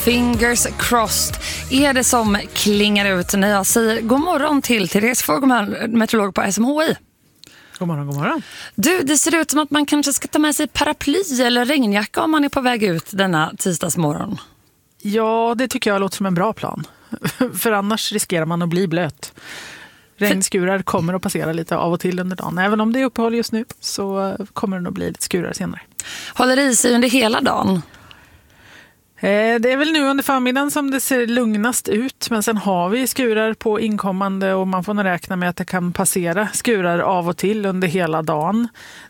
Fingers crossed är det som klingar ut när jag säger god morgon till Therese Fogman, meteorolog på SMHI. God morgon, god morgon. Du, det ser ut som att man kanske ska ta med sig paraply eller regnjacka om man är på väg ut denna tisdagsmorgon. Ja, det tycker jag låter som en bra plan. För annars riskerar man att bli blöt. Regnskurar kommer att passera lite av och till under dagen. Även om det är uppehåll just nu så kommer det nog bli lite skurar senare. Håller det i sig under hela dagen? Det är väl nu under förmiddagen som det ser lugnast ut, men sen har vi skurar på inkommande och man får nog räkna med att det kan passera skurar av och till under hela dagen.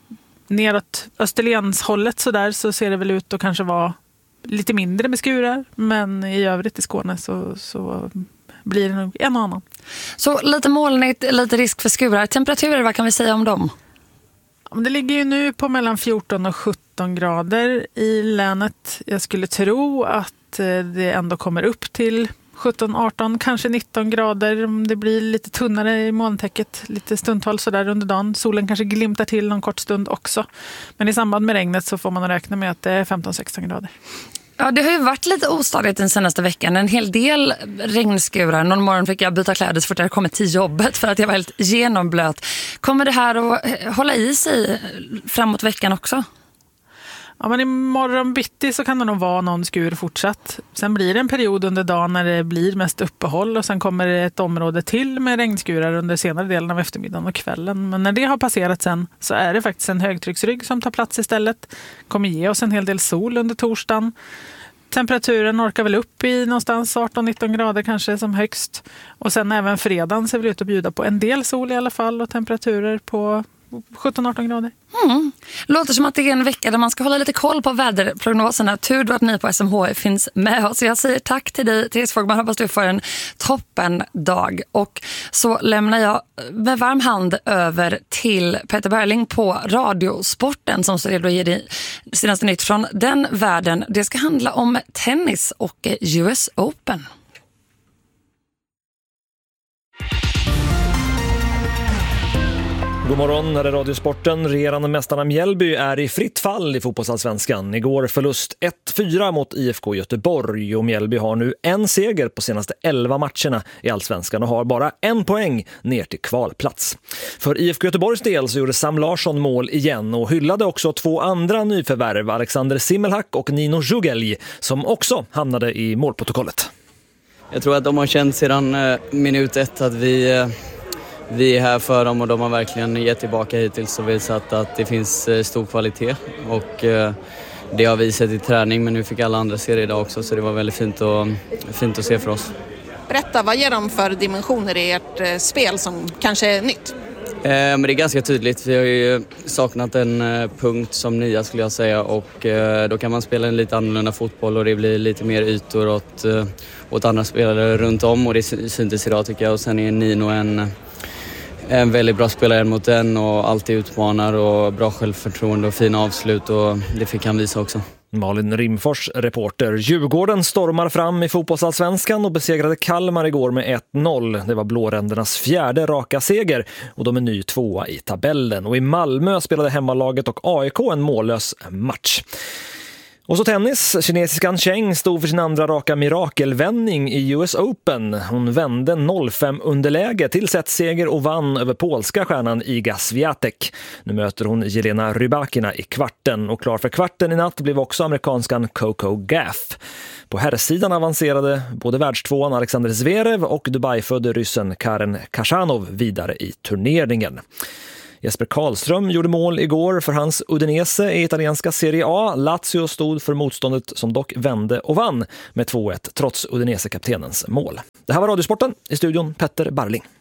Neråt Österlenshållet så ser det väl ut att kanske vara lite mindre med skurar, men i övrigt i Skåne så blir det nog en och annan. Så lite molnigt, lite risk för skurar. Temperaturer, vad kan vi säga om dem? Det ligger ju nu på mellan 14 och 17 grader i länet. Jag skulle tro att det ändå kommer upp till 17, 18, kanske 19 grader om det blir lite tunnare i molntäcket. Lite stundtals sådär under dagen. Solen kanske glimtar till någon kort stund också. Men i samband med regnet så får man räkna med att det är 15-16 grader. Ja, det har ju varit lite ostadigt den senaste veckan. En hel del regnskurar. Någon morgon fick jag byta kläder så fort jag kommit till jobbet för att jag var helt genomblöt. Kommer det här att hålla i sig framåt veckan också? Ja, men imorgon bitti så kan det nog vara någon skur fortsatt. Sen blir det en period under dagen när det blir mest uppehåll och sen kommer det ett område till med regnskurar under senare delen av eftermiddagen och kvällen. Men när det har passerat sen så är det faktiskt en högtrycksrygg som tar plats istället. Kommer ge oss en hel del sol under torsdagen. Temperaturen orkar väl upp i någonstans 18-19 grader kanske som högst. Och sen även fredagen ser vi ut att bjuda på en del sol i alla fall och temperaturer på 17-18 grader. Låter som att det är en vecka där man ska hålla lite koll på väderprognoserna. Tur då att ni på SMH finns med oss. Jag säger tack till dig, Therese Fogman. Hoppas du får en toppen dag. Och så lämnar jag med varm hand över till Peter Berling på Radiosporten som så redo ger dig senaste nytt från den världen. Det ska handla om tennis och US Open. God morgon, här är Radiosporten. Regerande mästarna Mjällby är i fritt fall i fotbollsallsvenskan. Igår förlust 1-4 mot IFK Göteborg och Mjällby har nu en seger på senaste 11 matcherna i allsvenskan och har bara en poäng ner till kvalplats. För IFK Göteborgs del så gjorde Sam Larsson mål igen och hyllade också två andra nyförvärv, Alexander Simmelhack och Nino Jugelj, som också hamnade i målprotokollet. Jag tror att de har känt sedan minut 1 att vi är här för dem och de har verkligen gett tillbaka hittills och visat att det finns stor kvalitet och det har vi sett i träning, men nu fick alla andra se det idag också, så det var väldigt fint att se för oss. Berätta, vad ger de för dimensioner i ert spel som kanske är nytt? Men det är ganska tydligt, vi har ju saknat en punkt som nia skulle jag säga, och då kan man spela en lite annorlunda fotboll och det blir lite mer ytor åt andra spelare runt om, och det syntes idag tycker jag. Och sen är Nino en väldigt bra spelare mot den och alltid utmanar och bra självförtroende och fina avslut, och det fick han visa också. Malin Rimfors, reporter. Djurgården stormar fram i fotbollsallsvenskan och besegrade Kalmar igår med 1-0. Det var blårändernas fjärde raka seger och de är ny tvåa i tabellen. Och i Malmö spelade hemmalaget och AIK en mållös match. Och så tennis. Kinesiskan Cheng stod för sin andra raka mirakelvändning i US Open. Hon vände 0-5 underläge till setseger och vann över polska stjärnan Iga Swiatek. Nu möter hon Jelena Rybakina i kvarten, och klar för kvarten i natt blev också amerikanskan Coco Gauff. På herrsidan avancerade både världstvåan Alexander Zverev och Dubai-födde ryssen Karen Khachanov vidare i turneringen. Jesper Karlström gjorde mål igår för hans Udinese i italienska Serie A. Lazio stod för motståndet som dock vände och vann med 2-1 trots Udinese-kaptenens mål. Det här var Radiosporten, i studion Petter Barling.